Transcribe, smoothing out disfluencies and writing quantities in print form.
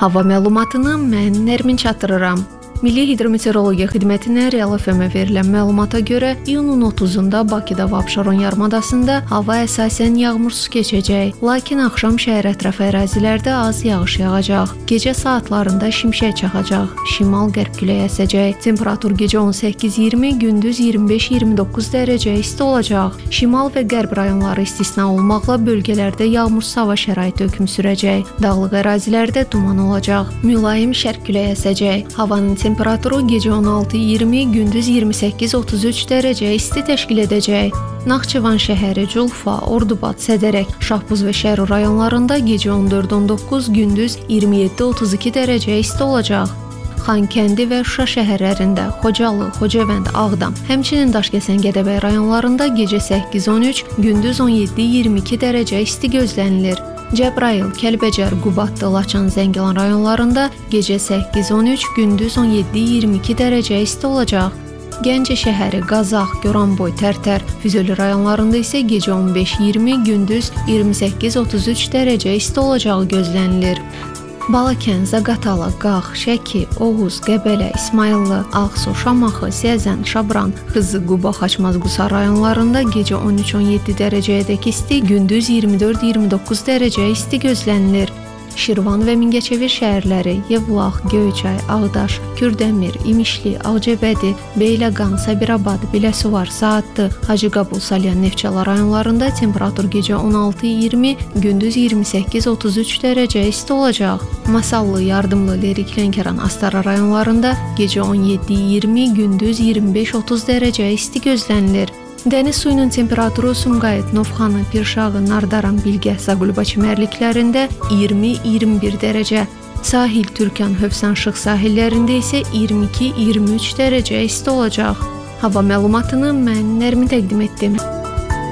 Hava məlumatını mən Nərmin çatdırıram. Milli Hidrometeorologiya Xidmətinə Real FM-ə verilən məlumata görə iyunun 30-da Bakıda və Abşeron yarımadasında hava əsasən yağmursuz keçəcək, lakin axşam şəhər ətrafı ərazilərdə az yağış yağacaq. Gecə saatlarında şimşək çaxacaq, şimal-qərb küləyi əsəcək. Temperatur gecə 18-20, gündüz 25-29 dərəcə isti olacaq. Şimal və qərb rayonları istisna olmaqla bölgələrdə yağmursuz hava şəraiti hökm sürəcək. Dağlıq ərazilərdə duman olacaq. Mülayim şərq küləyi əsəcək. Havanın temperaturu gecə 16-20, gündüz 28-33 dərəcə isti təşkil edəcək. Naxçıvan şəhəri, Culfa, Ordubad, Sədərək, Şahbuz və Şərur rayonlarında gecə 14-19, gündüz 27-32 dərəcə isti olacaq. Xankəndi və Şuşa şəhərlərində, Xocalı, Xocavənd, Ağdam, həmçinin Daşkəsən, Gədəbəy rayonlarında gecə 8-13, gündüz 17-22 dərəcə isti gözlənilir. Cəbrayıl, Kəlbəcər, Qubadlı, Laçın, Zəngilan rayonlarında gecə 8-13, gündüz 17-22 dərəcə isti olacaq. Gəncə şəhəri, Qazax, Goranboy, Tərtər, Füzuli rayonlarında isə gecə 15-20, gündüz 28-33 dərəcə isti olacağı gözlənilir. Balakən, Zaqatala, Qax, Şəki, Oğuz, Qəbələ, İsmayıllı, Ağsu, Şamaxı, Siyəzən, Şabran, Xızı, Quba, Xaçmaz, Qusar rayonlarında gecə 13-17 dərəcəyədək isti, gündüz 24-29 dərəcə isti gözlənilir. Şirvan və Mingəçevir şəhərləri, Yevlax, Göyçay, Ağdaş, Kürdəmir, İmişli, Ağcabədi, Beyləqan, Sabirabad, Biləsuvar, Saatlı, Hacıqabul, Salyan, Neftçala rayonlarında temperatur gecə 16-20, gündüz 28-33 dərəcə isti olacaq. Masallı, Yardımlı, Lerik, Lənkəran, Astara rayonlarında gecə 17-20, gündüz 25-30 dərəcə isti gözlənilir. Dəniz suyunun temperaturu Sumqayıt, Novxanı, Pirşağı, Nardaran, Bilgəh, Zaqulba çimərliklərində 20-21 dərəcə. Sahil, Türkan, Hövsan, Şıx sahillərində isə 22-23 dərəcə isti olacaq. Hava məlumatını mən Nərmin təqdim etdim.